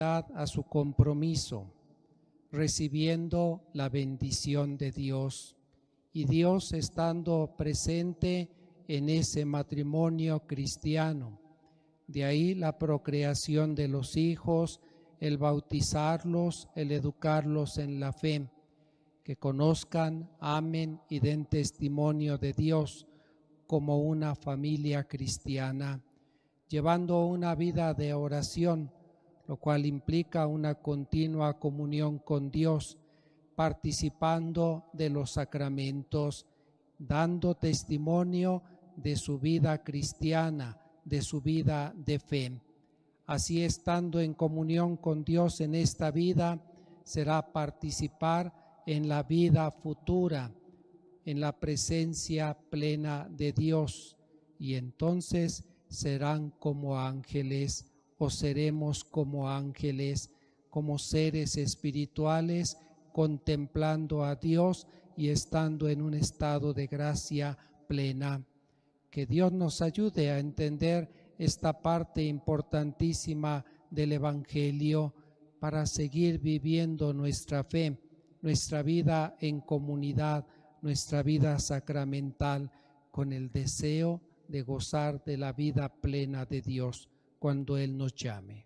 a su compromiso, recibiendo la bendición de Dios, y Dios estando presente en ese matrimonio cristiano. De ahí la procreación de los hijos, el bautizarlos, el educarlos en la fe, que conozcan, amen y den testimonio de Dios como una familia cristiana, llevando una vida de oración, lo cual implica una continua comunión con Dios, participando de los sacramentos, dando testimonio de su vida cristiana, de su vida de fe. Así, estando en comunión con Dios en esta vida, será participar en la vida futura, en la presencia plena de Dios, y entonces serán como ángeles, o seremos como ángeles, como seres espirituales, contemplando a Dios y estando en un estado de gracia plena. Que Dios nos ayude a entender esta parte importantísima del Evangelio para seguir viviendo nuestra fe, nuestra vida en comunidad, nuestra vida sacramental, con el deseo de gozar de la vida plena de Dios cuando Él nos llame.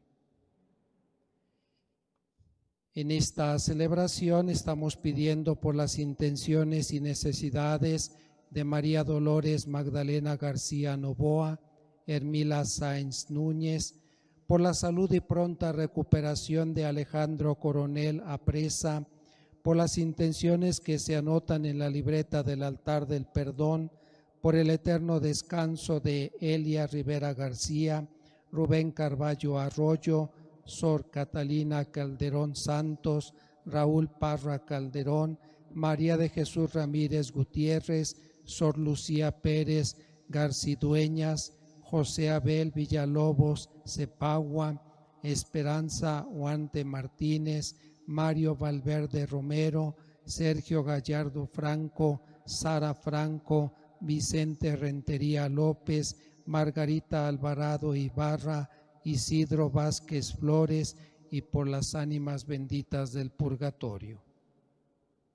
En esta celebración estamos pidiendo por las intenciones y necesidades de María Dolores Magdalena García Novoa, Hermila Sáenz Núñez, por la salud y pronta recuperación de Alejandro Coronel Apresa, por las intenciones que se anotan en la libreta del altar del perdón, por el eterno descanso de Elia Rivera García, Rubén Carballo Arroyo, Sor Catalina Calderón Santos, Raúl Parra Calderón, María de Jesús Ramírez Gutiérrez, Sor Lucía Pérez Garcidueñas, José Abel Villalobos Cepagua, Esperanza Huante Martínez, Mario Valverde Romero, Sergio Gallardo Franco, Sara Franco, Vicente Rentería López, Margarita Alvarado Ibarra, Isidro Vázquez Flores, y por las ánimas benditas del purgatorio.